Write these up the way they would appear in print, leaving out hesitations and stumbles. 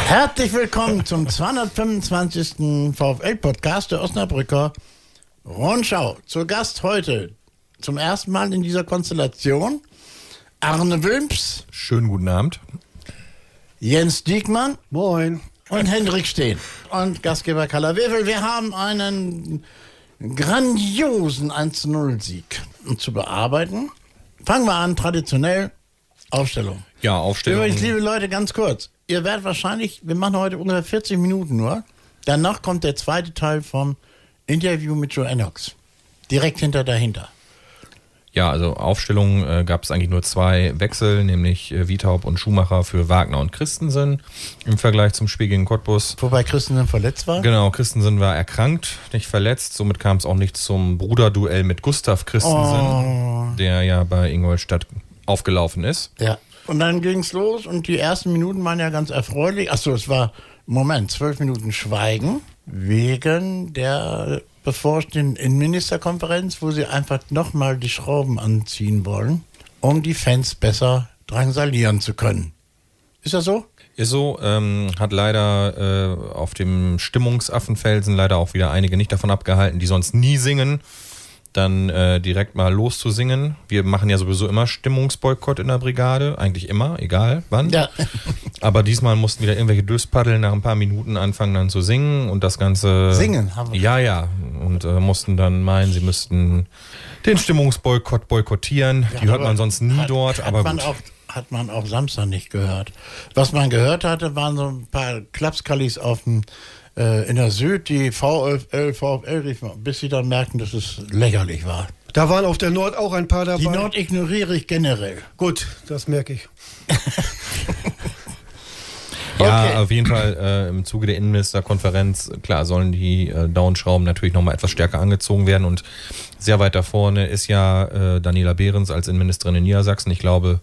Herzlich willkommen zum 225. VfL-Podcast der Osnabrücker Rundschau. Zu Gast heute zum ersten Mal in dieser Konstellation Arne Wülms. Schönen guten Abend. Jens Diekmann. Moin. Und Hendrik Steen. Und Gastgeber Kalle Wewel. Wir haben einen grandiosen 1-0-Sieg zu bearbeiten. Fangen wir an, traditionell Aufstellung. Ja, Aufstellung. Übrigens, liebe Leute, ganz kurz. Ihr werdet wahrscheinlich, wir machen heute ungefähr 40 Minuten nur. Danach kommt der zweite Teil vom Interview mit Joe Ennox. Direkt dahinter. Ja, also Aufstellung gab es eigentlich nur 2 Wechsel, nämlich Wiethaupt und Schumacher für Wagner und Christensen im Vergleich zum Spiel gegen Cottbus. Wobei Christensen verletzt war? Genau, Christensen war erkrankt, nicht verletzt. Somit kam es auch nicht zum Bruderduell mit Gustav Christensen, der ja bei Ingolstadt aufgelaufen ist. Ja. Und dann ging's los und die ersten Minuten waren ja ganz erfreulich. Achso, es war, 12 Minuten Schweigen wegen der bevorstehenden Innenministerkonferenz, wo sie einfach nochmal die Schrauben anziehen wollen, um die Fans besser drangsalieren zu können. Ist das so? Ist so, hat leider auf dem Stimmungsaffenfelsen leider auch wieder einige nicht davon abgehalten, die sonst nie singen, dann direkt mal loszusingen. Wir machen ja sowieso immer Stimmungsboykott in der Brigade, eigentlich immer, egal wann. Ja. Aber diesmal mussten wieder irgendwelche Döspaddeln nach ein paar Minuten anfangen dann zu singen und das Ganze... Singen haben wir. Ja. Und mussten dann meinen, sie müssten den Stimmungsboykott boykottieren. Ja, die hört man sonst nie dort, aber gut. Hat man auch Samstag nicht gehört. Was man gehört hatte, waren so ein paar Klapskallis auf dem in der Süd, die VfL riefen, bis sie dann merkten, dass es lächerlich war. Da waren auf der Nord auch ein paar dabei. Die Nord ignoriere ich generell. Gut, das merke ich. Ja, Okay. auf jeden Fall im Zuge der Innenministerkonferenz, klar, sollen die Downschrauben natürlich nochmal etwas stärker angezogen werden und sehr weit da vorne ist ja Daniela Behrens als Innenministerin in Niedersachsen. Ich glaube,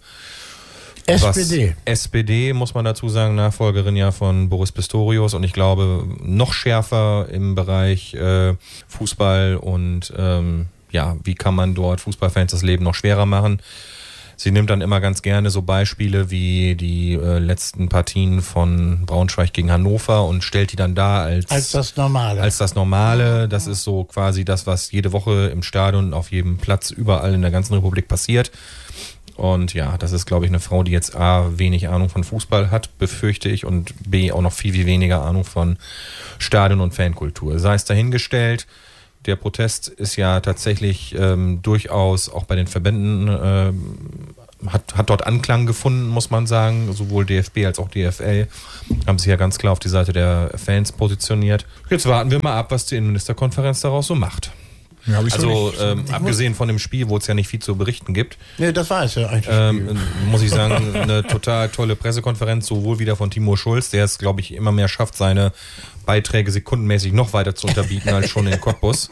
SPD muss man dazu sagen, Nachfolgerin ja von Boris Pistorius und ich glaube noch schärfer im Bereich Fußball und wie kann man dort Fußballfans das Leben noch schwerer machen. Sie nimmt dann immer ganz gerne so Beispiele wie die letzten Partien von Braunschweig gegen Hannover und stellt die dann da als das Normale. Als das Normale. Das ist so quasi das, was jede Woche im Stadion, auf jedem Platz, überall in der ganzen Republik passiert. Und ja, das ist, glaube ich, eine Frau, die jetzt A, wenig Ahnung von Fußball hat, befürchte ich, und B, auch noch viel, viel weniger Ahnung von Stadion- und Fankultur. Sei es dahingestellt, der Protest ist ja tatsächlich durchaus auch bei den Verbänden, hat dort Anklang gefunden, muss man sagen. Sowohl DFB als auch DFL haben sich ja ganz klar auf die Seite der Fans positioniert. Jetzt warten wir mal ab, was die Innenministerkonferenz daraus so macht. Ja, also abgesehen von dem Spiel, wo es ja nicht viel zu berichten gibt. Nee, das war es ja eigentlich. Muss ich sagen, eine total tolle Pressekonferenz, sowohl wieder von Timo Schulz, der es, glaube ich, immer mehr schafft, seine Beiträge sekundenmäßig noch weiter zu unterbieten als schon in Cottbus.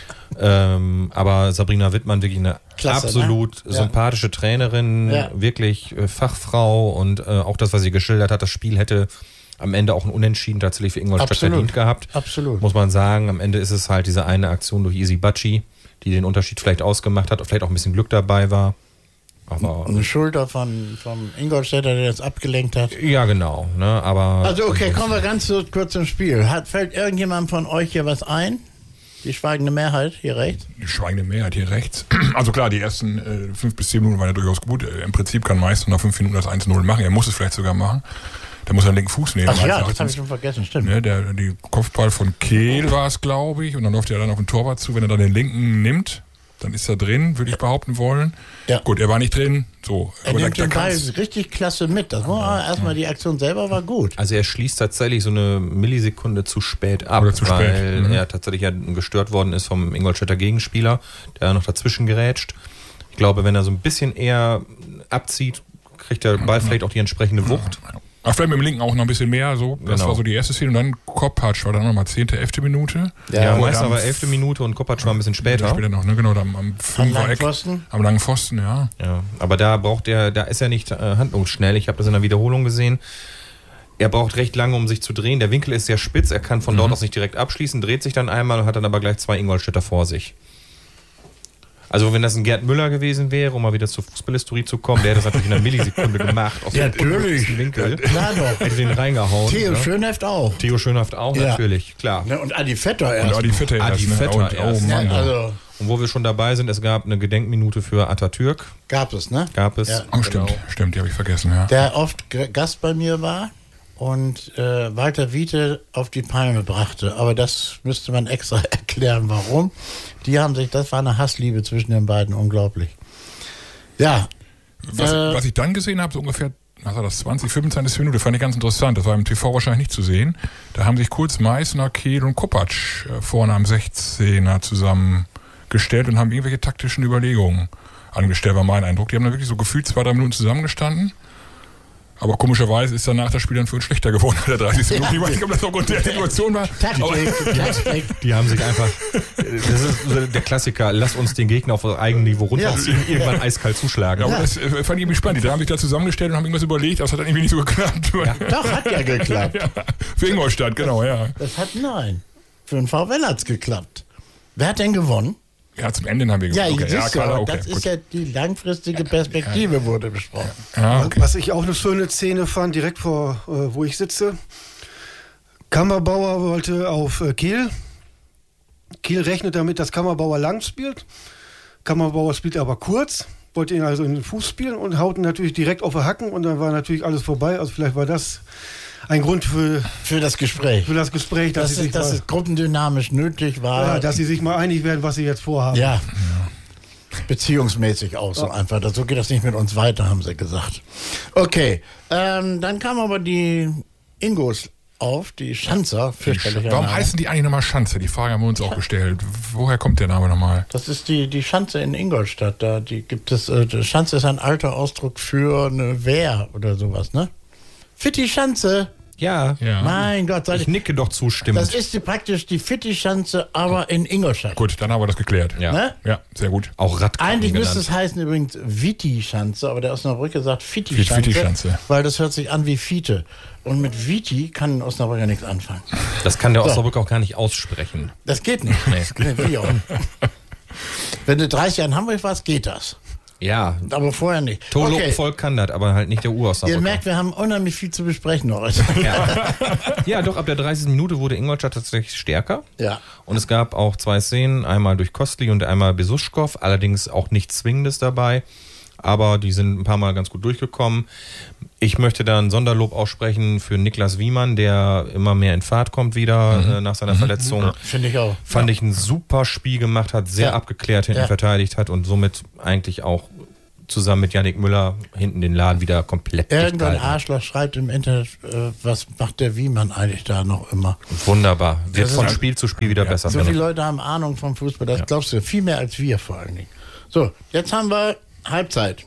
Aber Sabrina Wittmann, wirklich eine Klasse, absolut sympathische Trainerin, wirklich Fachfrau und auch das, was sie geschildert hat, das Spiel hätte am Ende auch ein Unentschieden tatsächlich für Ingolstadt verdient gehabt. Absolut. Muss man sagen, am Ende ist es halt diese eine Aktion durch Easy Bacci, die den Unterschied vielleicht ausgemacht hat, vielleicht auch ein bisschen Glück dabei war. Aber eine Schulter vom Ingolstädter, der das abgelenkt hat. Ja, genau. Ne, aber also okay, kommen wir ganz kurz zum Spiel. Fällt irgendjemand von euch hier was ein? Die schweigende Mehrheit hier rechts? Die schweigende Mehrheit hier rechts. Also klar, die ersten 5 bis 10 Minuten waren ja durchaus gut. Im Prinzip kann Meister nach 5 Minuten das 1-0 machen. Er muss es vielleicht sogar machen. Der muss den linken Fuß nehmen. Ach ja, das habe ich schon vergessen, stimmt. Ne, die Kopfball von Kehl war es, glaube ich. Und dann läuft er dann auf den Torwart zu. Wenn er dann den linken nimmt, dann ist er drin, würde ich behaupten wollen. Ja. Gut, er war nicht drin. So. Er nimmt den Ball richtig klasse mit. Das war erstmal, die Aktion selber war gut. Also er schließt tatsächlich so eine Millisekunde zu spät ab, weil er tatsächlich ja gestört worden ist vom Ingolstädter Gegenspieler, der noch dazwischen gerätscht. Ich glaube, wenn er so ein bisschen eher abzieht, kriegt der Ball vielleicht auch die entsprechende Wucht. Ach, vielleicht mit dem linken auch noch ein bisschen mehr, so. Das war so die erste Szene. Und dann Kopacz war dann nochmal 10., 11. Minute. Ja, Meister war 11. Minute und Kopacz war ein bisschen später. Später noch, ne? Genau, am langen Pfosten. Am langen Pfosten, ja. Ja, aber da ist er nicht handlungsschnell. Ich habe das in der Wiederholung gesehen. Er braucht recht lange, um sich zu drehen. Der Winkel ist sehr spitz. Er kann von dort aus nicht direkt abschließen, dreht sich dann einmal und hat dann aber gleich 2 Ingolstädter vor sich. Also wenn das ein Gerd Müller gewesen wäre, um mal wieder zur Fußballhistorie zu kommen, der hätte das natürlich in einer Millisekunde gemacht. Aus Ja, dem natürlich. Winkel. Klar doch. Hätte den reingehauen. Theo ne? Schönheft auch. Theo Schönhaft auch, Ja. natürlich, klar. Ne, und Adi Vetter Und erst. Adi Vetter Adi erst, ne? Vetter Und, erst. oh Mann. Ja, also Und wo wir schon dabei sind, es gab eine Gedenkminute für Atatürk. gab es, ne? Gab es. Ja. Oh, stimmt, die habe ich vergessen, ja. Der oft Gast bei mir war und Walter Wiete auf die Palme brachte. Aber das müsste man extra erklären, warum. Das war eine Hassliebe zwischen den beiden, unglaublich. Ja. Was ich dann gesehen habe, so ungefähr, was war das, 20, 25 Minuten, fand ich ganz interessant. Das war im TV wahrscheinlich nicht zu sehen. Da haben sich kurz Meißner, Kehl und Kopacz vorne am 16er zusammengestellt und haben irgendwelche taktischen Überlegungen angestellt, war mein Eindruck. Die haben da wirklich so gefühlt 2-3 Minuten zusammengestanden. Aber komischerweise ist danach das Spiel dann für uns schlechter geworden bei der 30. Minute. Ich weiß nicht, ob das aufgrund der Situation war. Taktik. Die haben sich einfach, das ist so der Klassiker, lass uns den Gegner auf eigenem Niveau runterziehen, irgendwann eiskalt zuschlagen. Aber das fand ich irgendwie spannend. Die haben sich da zusammengestellt und haben irgendwas überlegt, aber es hat dann irgendwie nicht so geklappt. Doch, hat ja geklappt. Ja, für Ingolstadt, genau, ja. Nein. Für den VfL hat es geklappt. Wer hat denn gewonnen? Ja, zum Ende haben wir Ja, okay, siehst du, klar, okay, das gut. ist ja die langfristige Perspektive, wurde besprochen. Ja, okay. Was ich auch eine schöne Szene fand, direkt vor, wo ich sitze. Kammerbauer wollte auf Kehl. Kehl rechnet damit, dass Kammerbauer lang spielt. Kammerbauer spielt aber kurz, wollte ihn also in den Fuß spielen und haut ihn natürlich direkt auf die Hacken und dann war natürlich alles vorbei. Also vielleicht war das ein Grund für das Gespräch. das Gespräch, dass Dass es gruppendynamisch nötig war. dass sie sich mal einig werden, was sie jetzt vorhaben. Ja. Beziehungsmäßig auch so einfach. So geht das nicht mit uns weiter, haben sie gesagt. Okay, dann kamen aber die Ingos auf, die Schanzer, fürchterlicher Warum Name. heißen die eigentlich nochmal Schanze? Die Frage haben wir uns auch gestellt. Woher kommt der Name nochmal? Das ist die Schanze in Ingolstadt. Da gibt es, die Schanze ist ein alter Ausdruck für eine Wehr oder sowas, ne? Fitti-Schanze. Ja, Ja. Mein Gott, ich nicke doch zustimmend. das ist praktisch die Fitti-Schanze, aber in Ingolstadt. Gut, dann haben wir das geklärt. Ja. Ne? Ja, sehr gut. Auch Radkappen Eigentlich müsste genannt. es heißen übrigens Viti-Schanze, aber der Osnabrücker sagt Fitti-Schanze, Fitti-Schanze. weil das hört sich an wie Fiete. Und mit Viti kann ein Osnabrücker nichts anfangen. Das kann der Osnabrücker auch gar nicht aussprechen. Das geht nicht. Nee. Wie auch. Wenn du 30 Jahre in Hamburg warst, geht das. Ja, Aber vorher nicht. Volk kann das, aber halt nicht der Ihr Ur-Osnabrücker. merkt, wir haben unheimlich viel zu besprechen heute. Ja, doch, ab der 30. Minute wurde Ingolstadt tatsächlich stärker. Ja. Und es gab auch 2 Szenen, einmal durch Kostli und einmal Besuschkow, allerdings auch nichts Zwingendes dabei. Aber die sind ein paar Mal ganz gut durchgekommen. Ich möchte da ein Sonderlob aussprechen für Niklas Wiemann, der immer mehr in Fahrt kommt wieder nach seiner Verletzung. Finde ich auch. Fand ich ein super Spiel gemacht hat, sehr Ja. abgeklärt hinten Ja. verteidigt hat und somit eigentlich auch zusammen mit Yannick Müller hinten den Laden wieder komplett dicht Irgendein gehalten hat. Arschloch schreibt im Internet, was macht der Wiemann eigentlich da noch immer? Wunderbar. Wird Das ist von halt- Spiel zu Spiel wieder besser. So viele Leute haben Ahnung vom Fußball, das glaubst du, viel mehr als wir vor allen Dingen. So, jetzt haben wir Halbzeit.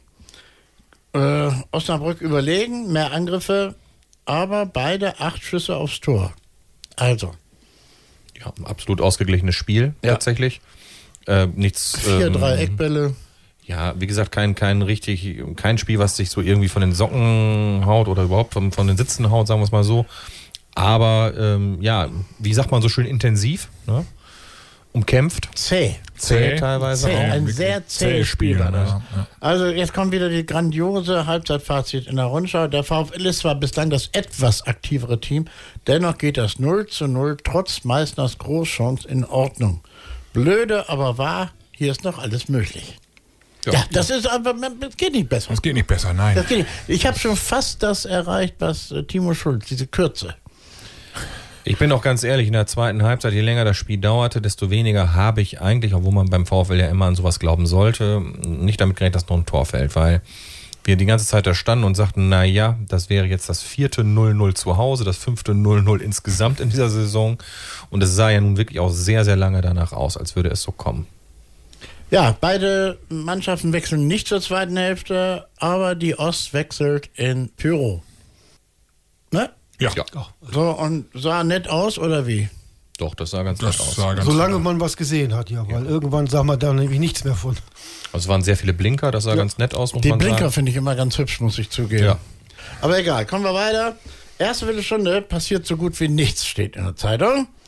Osnabrück überlegen, mehr Angriffe, aber beide 8 Schüsse aufs Tor. Also, Ja, ein absolut ausgeglichenes Spiel Ja. tatsächlich. Nichts. 4-3 Eckbälle. Ja, wie gesagt, kein Spiel, was sich so irgendwie von den Socken haut oder überhaupt von den Sitzen haut, sagen wir es mal so. Aber ja, wie sagt man so schön, intensiv, ne? Umkämpft. Zäh. Zäh teilweise Zäh. auch. Ein wirklich sehr zähes Spiel war das. Ja. Also jetzt kommt wieder die grandiose Halbzeitfazit in der Rundschau. Der VfL ist zwar bislang das etwas aktivere Team, dennoch geht das 0:0 trotz Meißners Großchance in Ordnung. Blöde, aber wahr, hier ist noch alles möglich. Ja, das ist aber, das geht nicht besser. Das geht nicht besser, nein. Das geht nicht. Ich habe schon fast das erreicht, was Timo Schulz, diese Kürze. Ich bin auch ganz ehrlich, in der zweiten Halbzeit, je länger das Spiel dauerte, desto weniger habe ich eigentlich, obwohl man beim VfL ja immer an sowas glauben sollte, nicht damit gerechnet, dass noch ein Tor fällt, weil wir die ganze Zeit da standen und sagten, na ja, das wäre jetzt das 4. 0-0 zu Hause, das 5. 0-0 insgesamt in dieser Saison und es sah ja nun wirklich auch sehr, sehr lange danach aus, als würde es so kommen. Ja, beide Mannschaften wechseln nicht zur zweiten Hälfte, aber die Ost wechselt in Pyro. Ne? Ja, So, und sah nett aus, oder wie? Doch, das sah ganz nett das aus. sah ganz Solange man was gesehen hat, ja, weil irgendwann sah man da nämlich nichts mehr von. Also es waren sehr viele Blinker, das sah ganz nett aus, muss Die man Blinker sagen. finde ich immer ganz hübsch, muss ich zugeben. Ja. Aber egal, kommen wir weiter. Erste Viertelstunde passiert so gut wie nichts, steht in der Zeitung.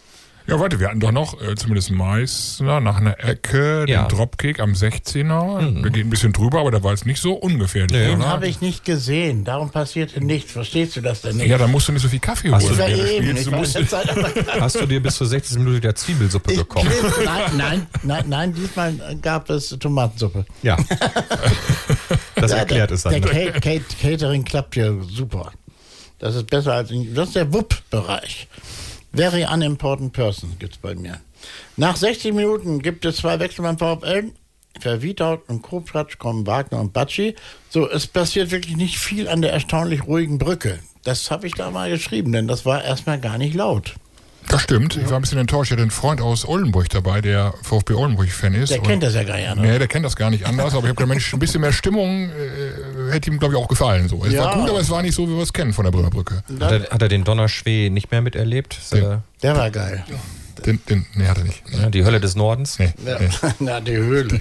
Ja, warte, wir hatten doch noch, zumindest Meißner, nach einer Ecke, den Dropkick am 16er. Der geht ein bisschen drüber, aber der war jetzt nicht so ungefährlich. Den oder? habe ich nicht gesehen, darum passierte nichts. Verstehst du das denn nicht? Ja, dann musst du nicht so viel Kaffee holen. Ja, während du eben. spielst. Ich Du war musst- jetzt seit einer- Hast du dir bis zur 60. Minute der Zwiebelsuppe gekocht? Nein, diesmal gab es Tomatensuppe. Ja. Das erklärt es dann. Der Catering klappt ja super. Das ist besser als das ist der WUP-Bereich. Very unimportant person gibt's bei mir. Nach 60 Minuten gibt es 2 Wechsel beim VfL. Für Wiedaut und Kopratsch kommen Wagner und Bacci. So, es passiert wirklich nicht viel an der erstaunlich ruhigen Brücke. Das habe ich da mal geschrieben, denn das war erstmal gar nicht laut. Das stimmt. Ich war ein bisschen enttäuscht. Ich hatte einen Freund aus Oldenburg dabei, der VfB Oldenburg-Fan ist. Der kennt das ja gar nicht anders. Nee, der kennt das gar nicht anders. Aber ich habe gedacht, Mensch, ein bisschen mehr Stimmung hätte ihm, glaube ich, auch gefallen. So. Es war gut, aber es war nicht so, wie wir es kennen von der Bremer Brücke. Hat er den Donnerschwee nicht mehr miterlebt? Der war geil. Nee, hat er nicht. Ja, die Hölle des Nordens? Nee. Ja. Na, die Höhle.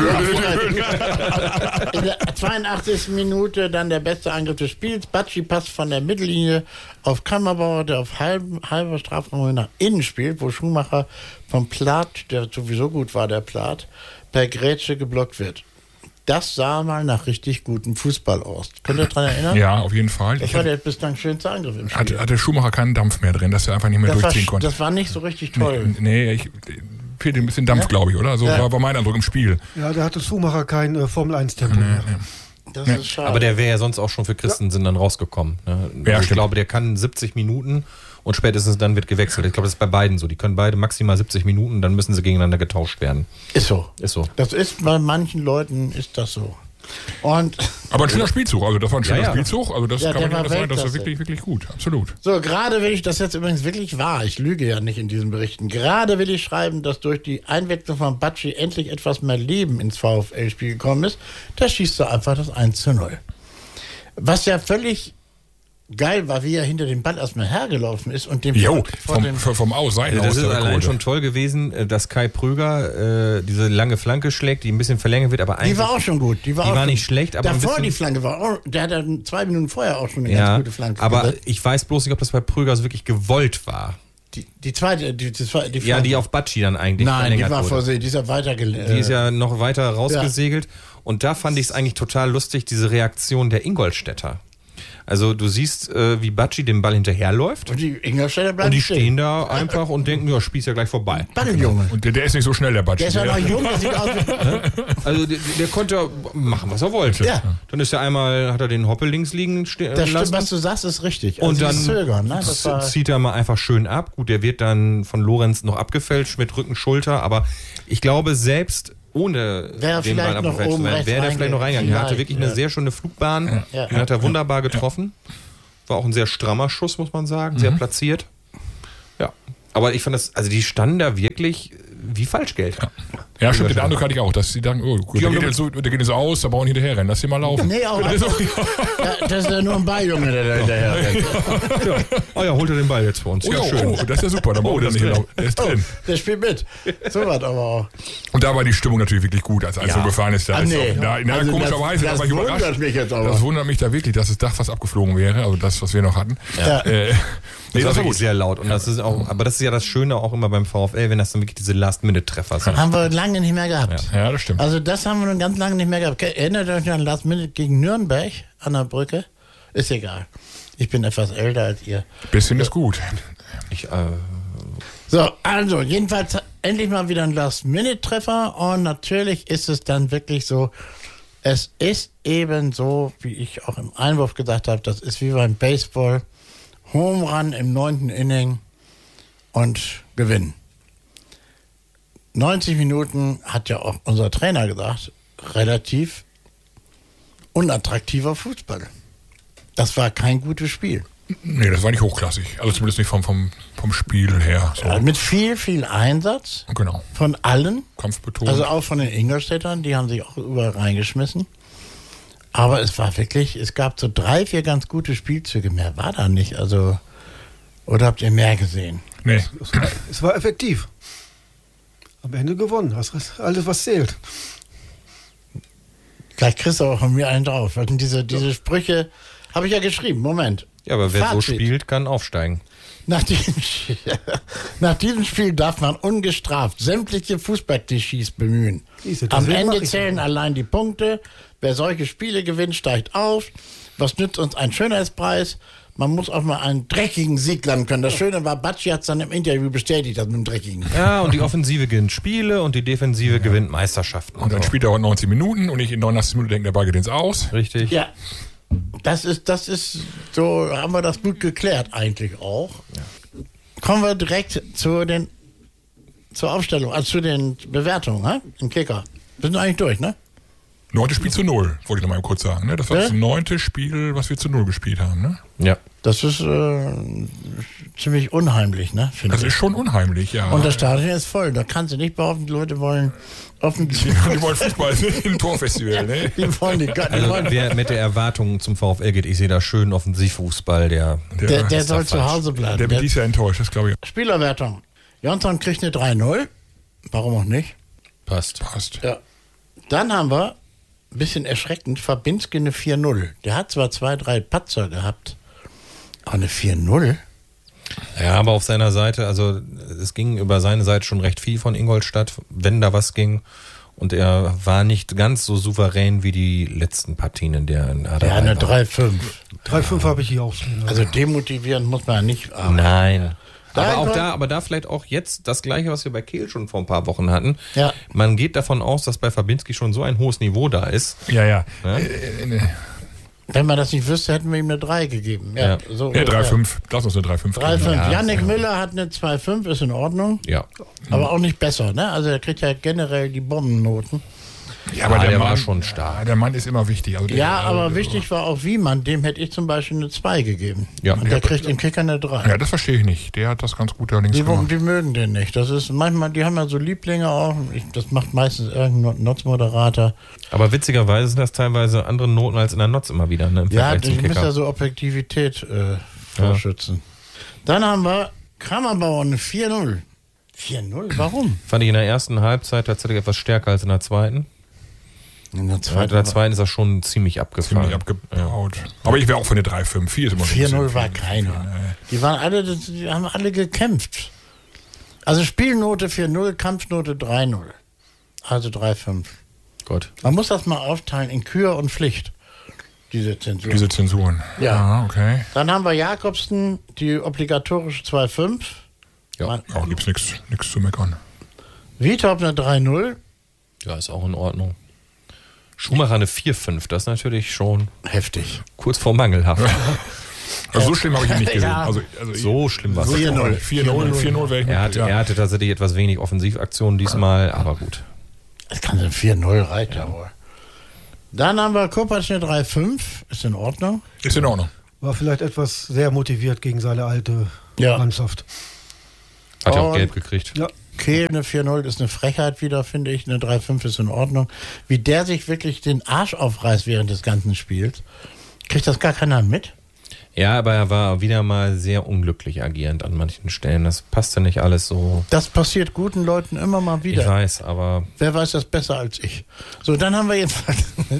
In der 82. Minute dann der beste Angriff des Spiels. Bacci passt von der Mittellinie auf Kammerbauer, der auf halber Strafraum nach innen spielt, wo Schumacher vom Plath, der sowieso gut war, der Plath, per Grätsche geblockt wird. Das sah mal nach richtig gutem Fußball aus. Könnt ihr daran erinnern? Ja, auf jeden Fall. Das war der bislang schönste Angriff im Spiel. Hatte Schumacher keinen Dampf mehr drin, dass er einfach nicht mehr durchziehen konnte. Das war nicht so richtig toll. Nee, fehlte ein bisschen Dampf, glaube ich, oder? So war mein Eindruck im Spiel. Ja, da hatte Schumacher kein Formel-1-Tempo mehr. Das ist schade. Aber der wäre ja sonst auch schon für Christensen dann rausgekommen. Ne? Ja, ich stimmt. glaube, der kann 70 Minuten und spätestens dann wird gewechselt. Ich glaube, das ist bei beiden so. Die können beide maximal 70 Minuten, dann müssen sie gegeneinander getauscht werden. Ist so. Ist so. Das ist bei manchen Leuten ist das so. Und Aber ein schöner Spielzug, also das war ein schöner Ja, ja. Spielzug, also das Ja, kann der man war nicht anders sagen, das war Weltklasse. wirklich, wirklich gut, absolut. so, gerade will ich, das jetzt übrigens wirklich wahr, ich lüge ja nicht in diesen Berichten, gerade will ich schreiben, dass durch die Einwechslung von Bacci endlich etwas mehr Leben ins VfL-Spiel gekommen ist. Da schießt er einfach das 1:0. Was ja völlig geil war, wie er hinter dem Ball erstmal hergelaufen ist und dem Jo, vor dem vom Aus, Seiten Das aus ist der allein Rekorde. schon toll gewesen, dass Kai Pröger diese lange Flanke schlägt, die ein bisschen verlängert wird, aber eigentlich. Die war auch schon gut. Die war nicht schlecht, aber ein davor bisschen- die Flanke war auch, der hat dann 2 Minuten vorher auch schon eine Ja, ganz gute Flanke aber gesetzt. ich weiß bloß nicht, ob das bei Pröger so wirklich gewollt war. Die zweite, die Ja, Flanke. die auf Bacci dann eigentlich Nein, die verlängert war wurde. vorsehen, die ist ja weiter Die ist ja noch weiter rausgesegelt. Und da fand ich es eigentlich total lustig, diese Reaktion der Ingolstädter. Also du siehst, wie Bacci dem Ball hinterherläuft. Und die Ingolstädter bleiben Und die stehen da einfach und denken, ja, Spiel ist ja gleich vorbei. Balljunge. Und der ist nicht so schnell, der Batsch. Der ist ja noch jung, der sieht aus wie... Also der konnte machen, was er wollte. Ja. Dann ist er einmal, hat er den Hoppe links liegen stehen Das stimmt, lassen. was du sagst, ist richtig. Und dann dieses Zögern, ne? Das war, zieht er mal einfach schön ab. Gut, der wird dann von Lorenz noch abgefälscht mit Rücken, Schulter. Aber ich glaube, selbst ohne Wäre den vielleicht Ball noch abgefälscht zu oben werden, rechts wäre der vielleicht noch reingegangen. Er hatte vielleicht, wirklich ja. eine sehr schöne Flugbahn. Ja. Den hat er wunderbar getroffen. War auch ein sehr strammer Schuss, muss man sagen. Sehr platziert. Ja. Aber ich fand das, also die standen da wirklich wie Falschgeld. Ja, stimmt, den Eindruck hatte ich auch, dass sie sagen, oh gut, der geht jetzt aus, da brauchen wir nicht hinterher rennen, lass den mal laufen. nee, auch einfach, ja, das ist ja nur ein Balljunge, der da hinterher rennt. Oh ja, holt er den Ball jetzt für uns. Oh, Ja, ja, schön. oh, das ist ja super, da brauchen wir das nicht ist hinlaufen. Der ist drin. Der spielt mit. So was aber auch. Und da war die Stimmung natürlich wirklich gut, als so gefahren ist. Da ist nee. auch, Also komischerweise, das da war ich wundert überrascht. mich jetzt aber. Das wundert mich da wirklich, dass das Dach fast abgeflogen wäre, also das, was wir noch hatten. Ja. Nee, das war war wirklich gut. sehr laut. Und das ist auch, aber das ist ja das Schöne auch immer beim VfL, wenn das dann wirklich diese Last-Minute-Treffer sind. Haben wir lange nicht mehr gehabt. Ja, das stimmt. Also das haben wir nun ganz lange nicht mehr gehabt. Erinnert euch an Last Minute gegen Nürnberg an der Brücke? Ist egal. Ich bin etwas älter als ihr. Bisschen ist gut. So, also jedenfalls endlich mal wieder ein Last-Minute-Treffer und natürlich ist es dann wirklich so, es ist eben so, wie ich auch im Einwurf gesagt habe, das ist wie beim Baseball, Home Run im 9. Inning und Gewinn. 90 Minuten, hat ja auch unser Trainer gesagt, relativ unattraktiver Fußball. Das war kein gutes Spiel. Nee, das war nicht hochklassig. Also zumindest nicht vom Spiel her. So. Ja, mit viel Einsatz Genau. von allen. Kampfbetont. Also auch von den Ingolstädtern, die haben sich auch überall reingeschmissen. Aber es war wirklich, es gab so 3, 4 ganz gute Spielzüge. Mehr war da nicht. Also, oder habt ihr mehr gesehen? Nee. Es war effektiv. Am Ende gewonnen. Das ist alles, was zählt. Vielleicht kriegst du auch von mir einen drauf. Weil diese Sprüche habe ich ja geschrieben. Moment. Ja, aber wer so Fazit. spielt, kann aufsteigen. Nach diesem Spiel darf man ungestraft sämtliche Fußballklischees bemühen. Siehste, Am deswegen mach Ende ich zählen allein die Punkte. Wer solche Spiele gewinnt, steigt auf. Was nützt uns ein Schönheitspreis? Man muss auch mal einen dreckigen Sieg landen können. Das Schöne war, Bacci hat es dann im Interview bestätigt, das mit dem dreckigen. Ja, und die Offensive gewinnt Spiele und die Defensive gewinnt Meisterschaften. Und dann spielt er 90 Minuten und ich in 89 Minuten denke, der Ball geht ins Aus. Richtig. Ja, das ist, so haben wir das gut geklärt eigentlich auch. Ja. Kommen wir direkt zur Aufstellung, also zu den Bewertungen, ne? Im Kicker. Wir sind eigentlich durch, ne? 9. Spiel zu 0, wollte ich noch mal kurz sagen. Ne? Das war das 9. Spiel, was wir zu 0 gespielt haben. Ne? Ja. Das ist ziemlich unheimlich, ne? Finde Das ich. ist schon unheimlich, ja. Und das Stadion ist voll. Da kannst du nicht behaupten, die Leute wollen offensiv. Die wollen Fußball im Torfestival, ne? Die wollen die Also wer mit der Erwartung zum VfL geht, ich sehe da schön Offensivfußball, der der ist soll da zu falsch. Hause bleiben. Der wird dies Jahr enttäuscht, das glaube ich. Spielerwertung. Johnson kriegt eine 3-0. Warum auch nicht? Passt. Passt. Ja. Dann haben wir, ein bisschen erschreckend, Fabinski eine 4-0. Der hat zwar 2-3 Patzer gehabt, aber eine 4-0? Ja, aber auf seiner Seite, also es ging über seine Seite schon recht viel von Ingolstadt, wenn da was ging. Und er war nicht ganz so souverän wie die letzten Partien, in der er Ja, eine war. 3-5. 3,5 habe ich hier auch. Also demotivierend muss man ja nicht arbeiten. Nein. Da Aber da vielleicht auch jetzt das Gleiche, was wir bei Kehl schon vor ein paar Wochen hatten. Ja. Man geht davon aus, dass bei Fabinski schon so ein hohes Niveau da ist. Ja, ja. Ja? Wenn man das nicht wüsste, hätten wir ihm eine 3 gegeben. Ja, Ja. so Ja, ungefähr. 3,5. Lass uns eine 3,5 3,5. Ja, Yannick ja. Müller hat eine 2,5, ist in Ordnung. Ja. Aber auch nicht besser, ne? Also er kriegt ja generell die Bombennoten. Ja, aber der Mann, war schon stark. Ja, der Mann ist immer wichtig. Also Ja, der, aber wichtig war auch Wiemann, dem hätte ich zum Beispiel eine 2 gegeben. Ja. Und der kriegt im Kicker eine 3. Ja, das verstehe ich nicht. Der hat das ganz gut allerdings gemacht. Die mögen den nicht. Das ist manchmal, die haben ja so Lieblinge auch. Das macht meistens irgendein Notzmoderator. Aber witzigerweise sind das teilweise andere Noten als in der Notz immer wieder, ne? Im Ja, Vergleich die zum müssen ja Kicker. so Objektivität vorschützen. Dann haben wir Kammerbauer eine 4-0. 4-0? Warum? Fand ich in der ersten Halbzeit tatsächlich etwas stärker als in der zweiten. In der In zweiten der zweiten ist er schon ziemlich abgefahren. Ziemlich abgebaut. Aber ich wäre auch für eine 3,5. 4 ist immer so ein 4-0 bisschen war viel. keiner. Die haben alle gekämpft. Also Spielnote 4-0, Kampfnote 3-0. Also 3,5. Gott. Man muss das mal aufteilen in Kür und Pflicht, diese Zensur. Diese Zensuren. Ja. Okay. Dann haben wir Jakobsen, die obligatorische 2,5. Ja. Ja, gibt's nichts zu meckern. Vitorp eine 3,0. Ja, ist auch in Ordnung. Schumacher eine 4,5, das ist natürlich schon Heftig. kurz vor mangelhaft. Also so schlimm habe ich ihn nicht gesehen. Ja. Also So schlimm war es. 4-0. 4-0 wäre ich Er hatte tatsächlich etwas wenig Offensivaktionen diesmal, aber gut. Das kann so ein 4-0 reicht ja wohl. Dann haben wir Kopac eine 3,5. Ist in Ordnung. Ist in Ordnung. War vielleicht etwas sehr motiviert gegen seine alte Ja. Mannschaft. Hat ja auch Und- Gelb gekriegt. Ja. Kehl eine 4-0 ist eine Frechheit wieder, finde ich. Eine 3,5 ist in Ordnung. Wie der sich wirklich den Arsch aufreißt während des ganzen Spiels. Kriegt das gar keiner mit? Ja, aber er war wieder mal sehr unglücklich agierend an manchen Stellen. Das passte nicht alles so. Das passiert guten Leuten immer mal Ich wieder. weiß, aber Wer weiß das besser als ich? So, dann haben wir jedenfalls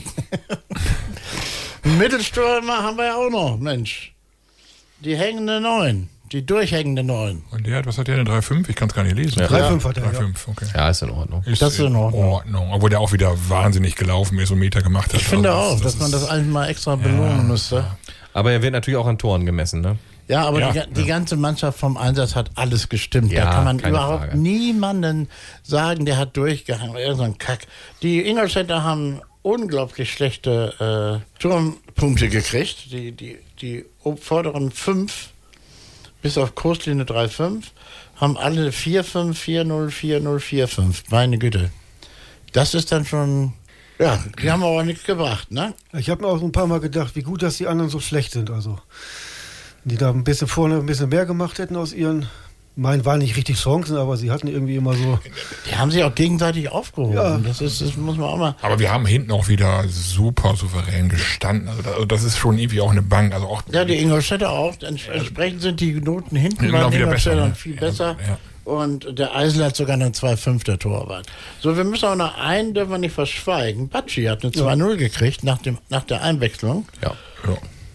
einen Mittelstürmer haben wir ja auch noch, Mensch. Die hängende 9. Die durchhängende 9. Und der hat, was hat der, eine 3,5? Ich kann es gar nicht lesen. Ja. 3,5 hat er, ja. 3,5, okay. ja, ist in Ordnung. Das ist in Ordnung. Obwohl der auch wieder wahnsinnig gelaufen ist und Meter gemacht hat. Ich finde Also auch, dass man das eigentlich mal extra belohnen müsste. Aber er wird natürlich auch an Toren gemessen, ne? Ja, aber Ja, die ganze Mannschaft vom Einsatz hat alles gestimmt. Ja, Da kann man keine überhaupt Frage. niemanden sagen, der hat durchgehangen oder irgend so ein Kack. Die Ingolstädter haben unglaublich schlechte Turmpunkte gekriegt. Die vorderen 5, bis auf Kostline 3,5, haben alle 4,5, 4,0, 4,0, 4,5. Meine Güte. Das ist dann schon, ja, die haben aber nichts gebracht, ne? Ich habe mir auch so ein paar Mal gedacht, wie gut, dass die anderen so schlecht sind. Also, die da ein bisschen vorne ein bisschen mehr gemacht hätten aus ihren. Waren nicht richtig Chancen, aber sie hatten irgendwie immer so. Die haben sich auch gegenseitig aufgehoben. Ja. Das muss man auch mal. Aber wir haben hinten auch wieder super souverän gestanden. Also das ist schon irgendwie auch eine Bank. Also auch Ja, die Ingolstädter auch. Entsprechend sind die Noten hinten Ja, bei genau, den wieder besser, Ingolstädtern ne? viel Ja, besser. ja. Und der Eisler hat sogar eine 2,5 der Torwart. So, wir müssen auch noch einen, dürfen wir nicht verschweigen. Bacci hat eine 2,0 gekriegt nach der Einwechslung. Ja. Ja.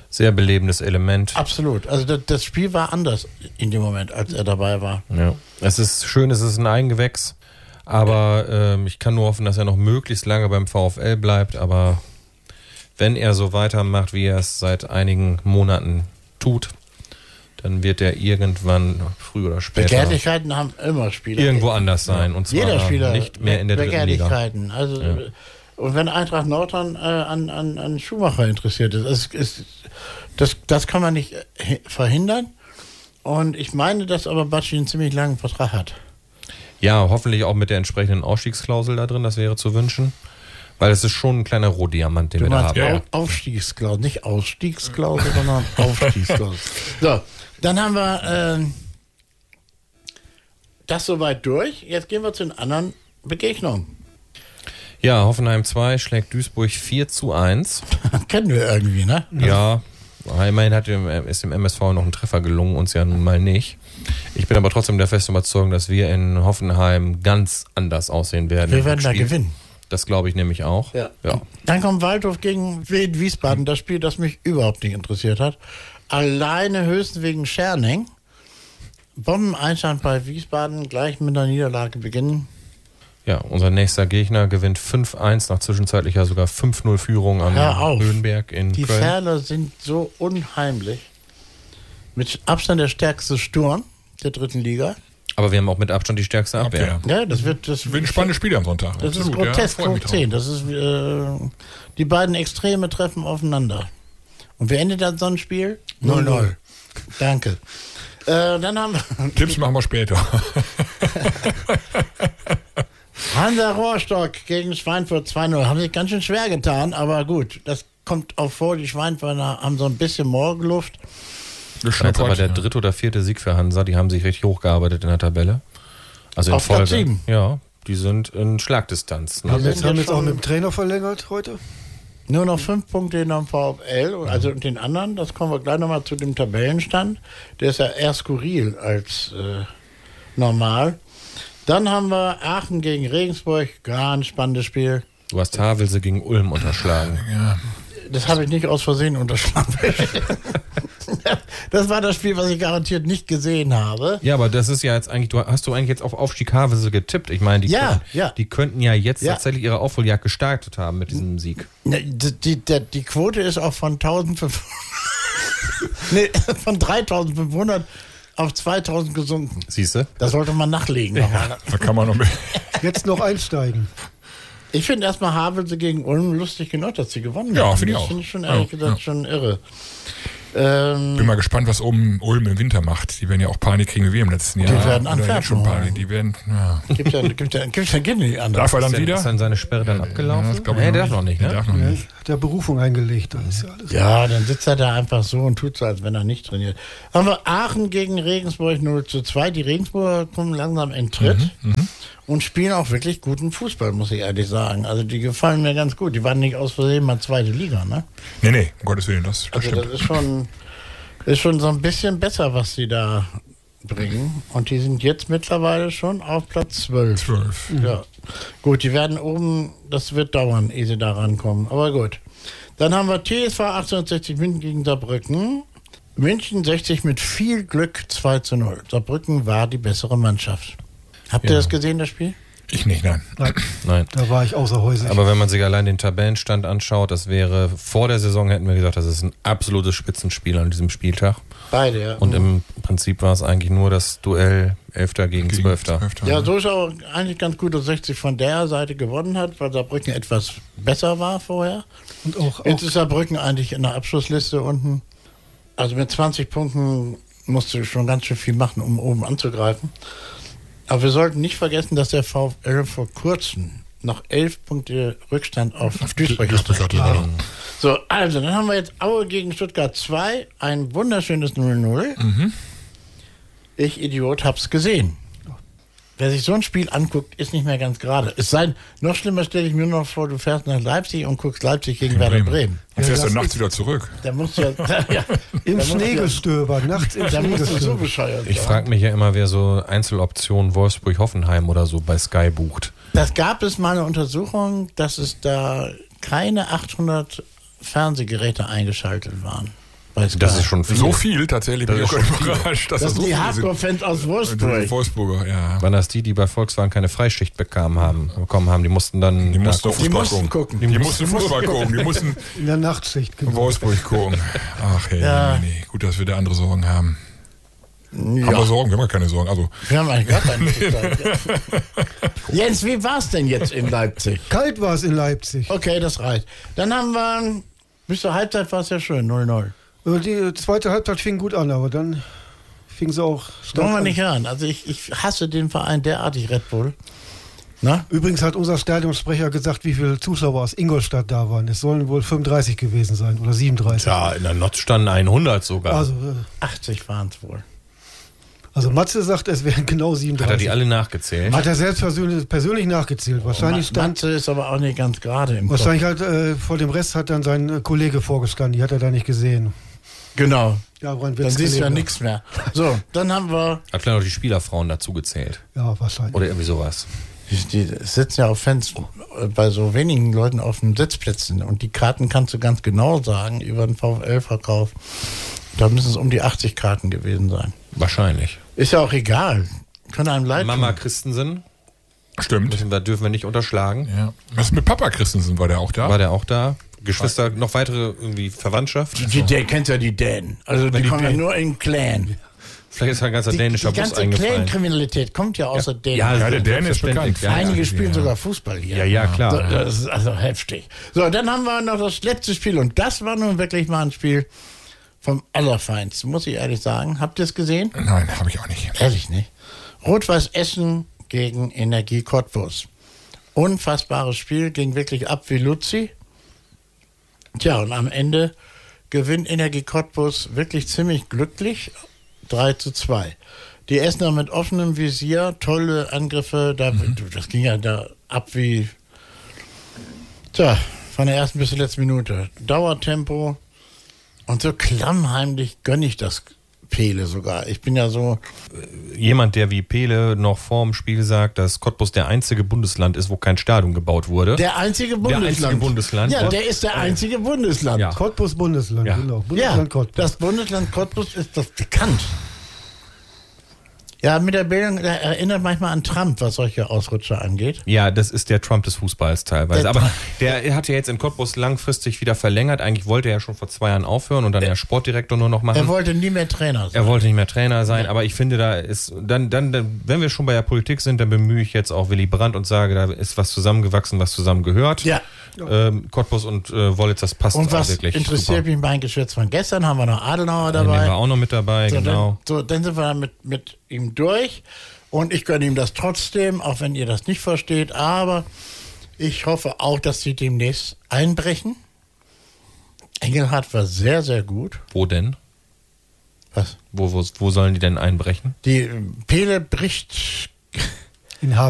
sehr belebendes Element. Absolut. Also das Spiel war anders in dem Moment, als er dabei war. Ja. Es ist schön, es ist ein Eigengewächs, aber ich kann nur hoffen, dass er noch möglichst lange beim VfL bleibt, aber wenn er so weitermacht, wie er es seit einigen Monaten tut, dann wird er irgendwann, früh oder später, Begehrlichkeiten haben immer Spieler. irgendwo anders sein. Und zwar Jeder Spieler nicht mehr in der dritten Liga. Begehrlichkeiten. Also, und wenn Eintracht Nordhorn an Schumacher interessiert ist, das kann man nicht verhindern. Und ich meine, dass aber Bacci einen ziemlich langen Vertrag hat. Ja, hoffentlich auch mit der entsprechenden Ausstiegsklausel da drin, das wäre zu wünschen. Weil es ist schon ein kleiner Rohdiamant, den wir da haben. Ja. Aufstiegsklausel, nicht Ausstiegsklausel, sondern Aufstiegsklausel. So, dann haben wir das soweit durch. Jetzt gehen wir zu den anderen Begegnungen. Ja, Hoffenheim 2 schlägt Duisburg 4:1. Kennen wir irgendwie, ne? Ja, immerhin ist dem MSV noch ein Treffer gelungen, uns ja nun mal nicht. Ich bin aber trotzdem der festen Überzeugung, dass wir in Hoffenheim ganz anders aussehen werden. Wir werden da gewinnen. Das glaube ich nämlich auch. Ja. Ja. Dann kommt Waldhof gegen Wien Wiesbaden, das Spiel, das mich überhaupt nicht interessiert hat. Alleine höchstens wegen Scherning. Bombeneinstand bei Wiesbaden, gleich mit einer Niederlage beginnen. Ja, unser nächster Gegner gewinnt 5:1 nach zwischenzeitlicher sogar 5:0 Führung an Hör auf. Höhenberg in Die Köln. Ferler sind so unheimlich. Mit Abstand der stärkste Sturm der dritten Liga. Aber wir haben auch mit Abstand die stärkste Abwehr. Ja, das wird ein spannendes Spiel am Sonntag. Das Absolut, ist grotesk freut mich hoch 10. Das ist die beiden Extreme treffen aufeinander. Und wer endet dann so ein Spiel? 0-0. Danke. Dann haben wir drauf. Tipps machen wir später. Hansa Rostock gegen Schweinfurt 2-0. Haben sich ganz schön schwer getan, aber gut, das kommt auch vor. Die Schweinfurter haben so ein bisschen Morgenluft. Das ist jetzt aber der dritte oder vierte Sieg für Hansa. Die haben sich richtig hochgearbeitet in der Tabelle. Also in Auf Platz Folge. 7. Ja, die sind in Schlagdistanz. Ne? Haben sind jetzt ja auch schon- mit dem Trainer verlängert heute? Nur noch 5 Punkte hinterm VfL, also den anderen, das kommen wir gleich nochmal zu dem Tabellenstand. Der ist ja eher skurril als normal. Dann haben wir Aachen gegen Regensburg, ganz spannendes Spiel. Du hast Havelse gegen Ulm unterschlagen. Ja. Das habe ich nicht aus Versehen unterschlagen. Das war das Spiel, was ich garantiert nicht gesehen habe. Ja, aber das ist ja jetzt eigentlich, hast du eigentlich jetzt auf Aufstieg Havelse getippt? Ich meine, die könnten ja jetzt tatsächlich ihre Aufholjagd gestartet haben mit diesem Sieg. Die Quote ist auch von 1500, von 3500 auf 2000 gesunken. Siehst du? Das sollte man nachlegen. Da kann man noch mehr. Jetzt noch einsteigen. Ich finde erstmal Havelse gegen Ulm lustig genug, dass sie gewonnen Ja, haben. finde ich Das auch. finde ich schon ehrlich gesagt schon irre. Bin mal gespannt, was Ulm im Winter macht. Die werden ja auch Panik kriegen wie wir im letzten Jahr. werden Oder Antwerpen jetzt schon holen. Panik. Die werden, ja. Gibt ja nicht anders. Darf er dann Ist wieder? dann seine Sperre dann abgelaufen? das glaub ich Nee, der darf noch nicht, Der ne? darf noch Ja, nicht. hat er Berufung eingelegt, dann ist ja alles. Ja, dann sitzt er da einfach so und tut so, als wenn er nicht trainiert. Haben wir Aachen gegen Regensburg 0:2. Die Regensburger kommen langsam in Tritt und spielen auch wirklich guten Fußball, muss ich ehrlich sagen. Also die gefallen mir ganz gut. Die waren nicht aus Versehen mal zweite Liga, ne? Nee, um Gottes Willen, das Also stimmt. das ist schon so ein bisschen besser, was sie da bringen. Und die sind jetzt mittlerweile schon auf Platz 12. 12. Ja. Gut, die werden oben, das wird dauern, ehe sie da rankommen. Aber gut. Dann haben wir TSV 1860 München gegen Saarbrücken. München 60 mit viel Glück 2:0. Saarbrücken war die bessere Mannschaft. Habt ihr Ja. das gesehen, das Spiel? Ich nicht, nein. Nein. Da war ich außer Häuser. Aber wenn man sich allein den Tabellenstand anschaut, das wäre, vor der Saison hätten wir gesagt, das ist ein absolutes Spitzenspiel an diesem Spieltag. Beide, ja. Und im Prinzip war es eigentlich nur das Duell 11. gegen 12. Ja, so ist auch eigentlich ganz gut, dass 60 von der Seite gewonnen hat, weil Saarbrücken etwas besser war vorher. Und auch Jetzt ist Saarbrücken eigentlich in der Abschlussliste unten. Also mit 20 Punkten musst du schon ganz schön viel machen, um oben anzugreifen. Aber wir sollten nicht vergessen, dass der VfL vor kurzem noch 11 Punkte Rückstand auf Duisburg hatte. Ja. So, also, dann haben wir jetzt Aue gegen Stuttgart 2. Ein wunderschönes 0:0. Ich, Idiot, hab's gesehen. Wer sich so ein Spiel anguckt, ist nicht mehr ganz gerade. Es sei noch schlimmer, stelle ich mir nur noch vor, du fährst nach Leipzig und guckst Leipzig gegen Werder Bremen. Und fährst Ja, du das nachts wieder zurück. Da musst du ja, im da musst du Schneegestöber, nachts im da musst du so Schneegestöber. bescheuert Ich sein. frage mich ja immer, wer so Einzeloptionen Wolfsburg-Hoffenheim oder so bei Sky bucht. Das gab es mal eine Untersuchung, dass es da keine 800 Fernsehgeräte eingeschaltet waren. bei Sky. Das ist schon viel. So viel tatsächlich, bin ich auch überrascht. Dass Das sind so die viele Hardcore-Fans aus sind. Wolfsburg. Wolfsburger, ja. Waren das die bei Volkswagen keine Freischicht bekommen haben? Die mussten dann... Die mussten da auf Fußball mussten gucken. gucken. Die mussten Fußball gucken. Die mussten In der Nachtschicht. Genau. Wolfsburg gucken. Ach hey, Ja. nee. Gut, dass wir da andere Sorgen haben. Haben wir Ja, Sorgen? Wir haben ja keine Sorgen. Also, wir haben eigentlich gar keine Zeit. Jens, wie war's denn jetzt in Leipzig? Kalt war es in Leipzig. Okay, das reicht. Dann haben wir, bis zur Halbzeit war es ja schön, 0-0. Die zweite Halbzeit fing gut an, aber dann fing sie auch stark Wollen wir an. nicht hören. Also ich hasse den Verein derartig, Red Bull. Na? Übrigens hat unser Stadionsprecher gesagt, wie viele Zuschauer aus Ingolstadt da waren. Es sollen wohl 35 gewesen sein oder 37. Ja, in der Not standen 100 sogar. Also, 80 waren es wohl. also Matze sagt, es wären genau 37. Hat er die alle nachgezählt? Hat er selbst persönlich nachgezählt. Wahrscheinlich stand, Matze ist aber auch nicht ganz gerade im Kopf. wahrscheinlich halt vor dem Rest hat dann sein Kollege vorgestanden. Die hat er da nicht gesehen. Genau. Ja, woran Dann wird's siehst du ja gelegen nichts mehr. So, dann haben wir, Hat vielleicht noch die Spielerfrauen dazu gezählt. haben? Ja, wahrscheinlich. Oder irgendwie sowas. die sitzen ja auf Fans bei so wenigen Leuten auf den Sitzplätzen und die Karten kannst du ganz genau sagen über den VfL-Verkauf. Da müssen es um die 80 Karten gewesen sein. Wahrscheinlich. Ist ja auch egal. Können einem leid Mama tun. Christensen stimmt. dürfen wir nicht unterschlagen. Ja. Was mit Papa Christensen, war der auch da? War der auch da? Geschwister, noch weitere irgendwie Verwandtschaft? Der kennt ja die Dänen. Also die die kommen ja Dänen. nur in Clan. Vielleicht ist ein ganzer Die dänischer Bus ganze eingefallen. Clan-Kriminalität kommt ja aus der Dänemark. Ja, der Däne ist bekannt. selbstverständlich. Ja, Einige spielen ja. sogar Fußball hier. Ja, ja, So, klar. das ist also heftig. So, dann haben wir noch das letzte Spiel und das war nun wirklich mal ein Spiel vom Allerfeinsten, muss ich ehrlich sagen. Habt ihr es gesehen? Nein, habe ich auch nicht. Ehrlich nicht. Rot-Weiß Essen gegen Energie Cottbus. Unfassbares Spiel, ging wirklich ab wie Luzi. Tja, und am Ende gewinnt Energie Cottbus wirklich ziemlich glücklich 3-2. Die Essener mit offenem Visier, tolle Angriffe, das ging ja da ab wie, tja, von der ersten bis zur letzten Minute. Dauertempo und so klammheimlich gönne ich das Pele sogar. Ich bin ja so, Jemand, der wie Pele noch vorm Spiel sagt, dass Cottbus der einzige Bundesland ist, wo kein Stadion gebaut wurde. der einzige Bundesland. Ja, der ist der einzige Bundesland. Ja. Cottbus Bundesland, Ja. genau. Ja, Bundesland Cottbus. das Bundesland Cottbus ist das bekannt. Ja, mit der Bildung, der erinnert manchmal an Trump, was solche Ausrutscher angeht. Ja, das ist der Trump des Fußballs teilweise. Der Aber Trump. der hat ja jetzt in Cottbus langfristig wieder verlängert. Eigentlich wollte er ja schon vor 2 Jahren aufhören und dann der Sportdirektor nur noch machen. Er wollte nie mehr Trainer sein. Er wollte nicht mehr Trainer sein, aber ich finde, da ist, dann, wenn wir schon bei der Politik sind, dann bemühe ich jetzt auch Willy Brandt und sage, da ist was zusammengewachsen, was zusammengehört. Ja. Cottbus und Wollitz, das passt Und auch was wirklich interessiert mich mein Geschwätz von gestern, haben wir noch Adenauer Den dabei. war auch noch mit dabei, So, genau. dann sind wir mit ihm durch. Und ich gönne ihm das trotzdem, auch wenn ihr das nicht versteht. Aber ich hoffe auch, dass sie demnächst einbrechen. Engelhardt war sehr, sehr gut. Wo denn? Was? Wo sollen die denn einbrechen? Die Pele bricht In Havel.